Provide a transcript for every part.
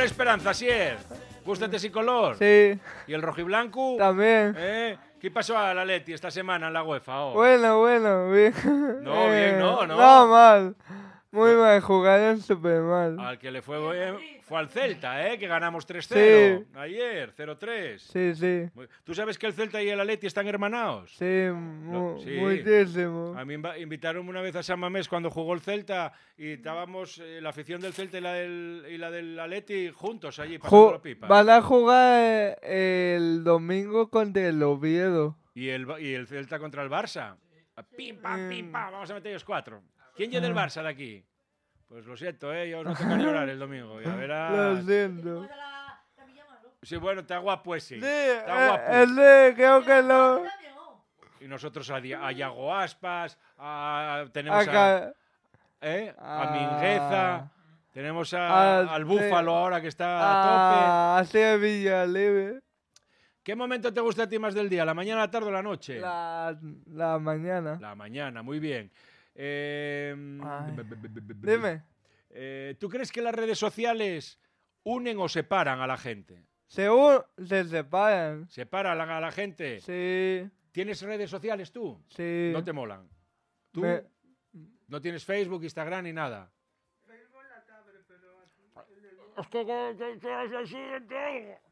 la esperanza, Sier. Gústate sin color. Sí. ¿Y el rojiblanco? También. ¿Qué pasó a la Leti esta semana en la UEFA? Bueno, bien. No, bien, no. No, mal. Muy mal, jugaron súper mal. Al que le fue bien fue al Celta, que ganamos 3-0 ayer, 0-3. Sí. ¿Tú sabes que el Celta y el Atleti están hermanados? Sí, Sí. muchísimo. A mí invitaron una vez a San Mamés cuando jugó el Celta y estábamos la afición del Celta y la del Atleti juntos allí pasando la pipa. Van a jugar el domingo contra el Oviedo. Y el Celta contra el Barça. Pim, pam, vamos a meter ellos 4. ¿Quién llega del Barça de aquí? Pues lo siento, ya os va a tocar llorar el domingo. Ya verás. Lo siento. Sí, bueno, está guapo ese. Sí, Está guapo. Creo que lo... Y nosotros a Yago Aspas, tenemos a Mingueza, tenemos al Búfalo ahora que está a tope. A Sevilla Libre. ¿Qué momento te gusta a ti más del día? ¿La mañana, la tarde o la noche? La mañana. La mañana, muy bien. Dime. ¿Tú crees que las redes sociales unen o separan a la gente? Se separan. ¿Separan a la gente? Sí. ¿Tienes redes sociales tú? Sí. ¿No te molan? ¿Tú? ¿No tienes Facebook, Instagram ni nada? Facebook la tablet, pero... Es que...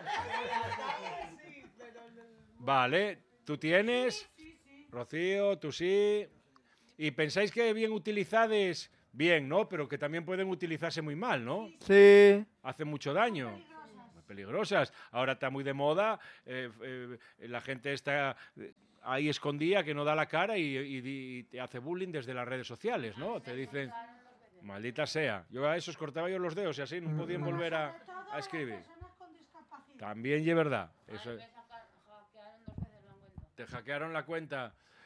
Vale, ¿tú tienes? Rocío, tú sí. ¿Y pensáis que bien utilizadas? Bien, ¿no? Pero que también pueden utilizarse muy mal, ¿no? Sí. Hacen mucho daño. Muy peligrosas. Ahora está muy de moda. La gente está ahí escondida, que no da la cara y te hace bullying desde las redes sociales, ¿no? Te dicen, maldita sea. Yo a esos cortaba yo los dedos y así no podían volver a escribir. También es verdad. Eso... Te hackearon la cuenta.